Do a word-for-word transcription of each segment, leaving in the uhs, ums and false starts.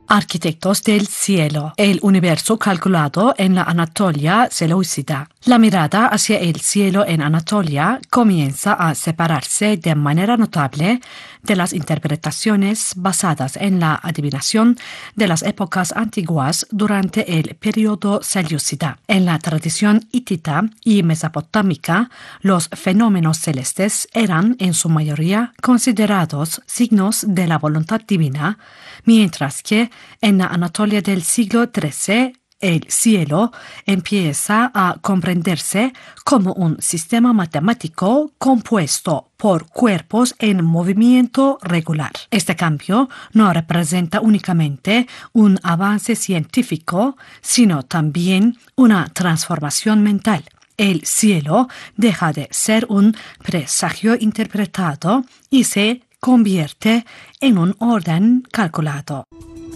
Arquitectos del cielo, el universo calculado en la Anatolia seleucida. La mirada hacia el cielo en Anatolia comienza a separarse de manera notable de las interpretaciones basadas en la adivinación de las épocas antiguas durante el período seleucida. En la tradición hitita y mesopotámica, los fenómenos celestes eran en su mayoría considerados signos de la voluntad divina, mientras que en la Anatolia del siglo trece, el cielo empieza a comprenderse como un sistema matemático compuesto por cuerpos en movimiento regular. Este cambio no representa únicamente un avance científico, sino también una transformación mental. El cielo deja de ser un presagio interpretado y se convierte en un orden calculado.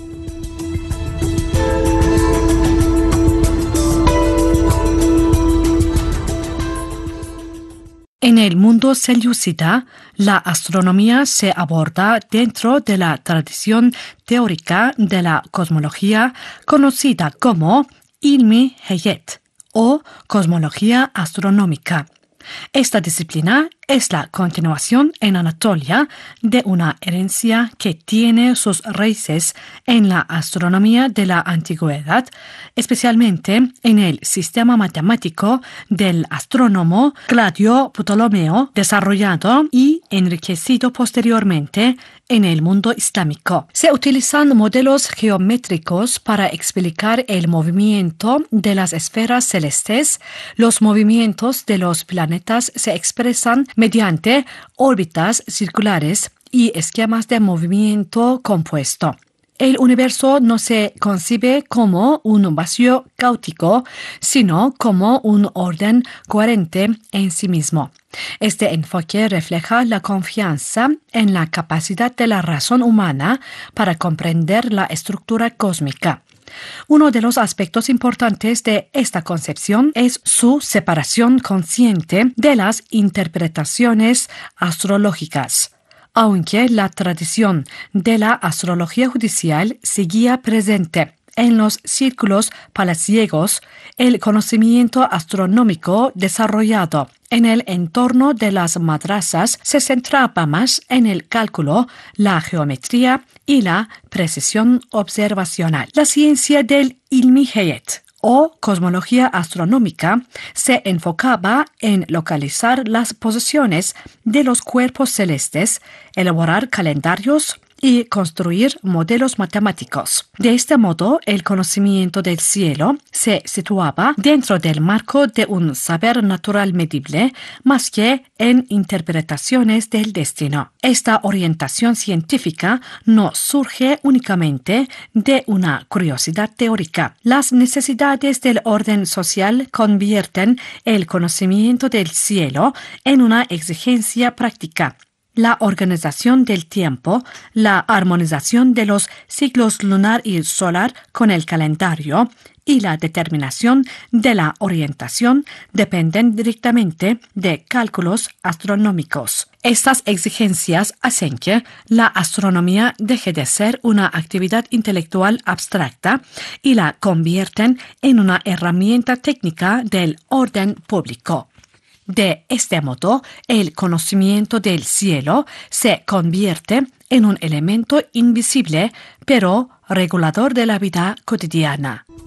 En el mundo seleucida, la astronomía se aborda dentro de la tradición teórica de la cosmología conocida como Ilmi Heyet o cosmología astronómica. Esta disciplina es la continuación en Anatolia de una herencia que tiene sus raíces en la astronomía de la antigüedad, especialmente en el sistema matemático del astrónomo Claudio Ptolomeo, desarrollado y enriquecido posteriormente en el mundo islámico. Se utilizan modelos geométricos para explicar el movimiento de las esferas celestes. Los movimientos de los planetas se expresan mediante órbitas circulares y esquemas de movimiento compuesto. El universo no se concibe como un vacío caótico, sino como un orden coherente en sí mismo. Este enfoque refleja la confianza en la capacidad de la razón humana para comprender la estructura cósmica. Uno de los aspectos importantes de esta concepción es su separación consciente de las interpretaciones astrológicas. Aunque la tradición de la astrología judicial seguía presente en los círculos palaciegos, el conocimiento astronómico desarrollado en el entorno de las madrasas se centraba más en el cálculo, la geometría y la precisión observacional. La ciencia del Ilmi Heyet o cosmología astronómica se enfocaba en localizar las posiciones de los cuerpos celestes, elaborar calendarios y construir modelos matemáticos. De este modo, el conocimiento del cielo se situaba dentro del marco de un saber natural medible más que en interpretaciones del destino. Esta orientación científica no surge únicamente de una curiosidad teórica. Las necesidades del orden social convierten el conocimiento del cielo en una exigencia práctica. La organización del tiempo, la armonización de los ciclos lunar y solar con el calendario y la determinación de la orientación dependen directamente de cálculos astronómicos. Estas exigencias hacen que la astronomía deje de ser una actividad intelectual abstracta y la convierten en una herramienta técnica del orden público. De este modo, el conocimiento del cielo se convierte en un elemento invisible, pero regulador de la vida cotidiana.